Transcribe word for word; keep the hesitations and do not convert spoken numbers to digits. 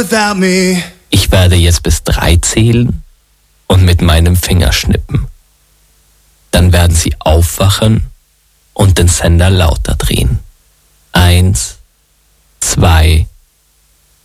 without me. Ich werde jetzt bis drei zählen und mit meinem Finger schnippen. Dann werden Sie aufwachen und den Sender lauter drehen. Eins, zwei,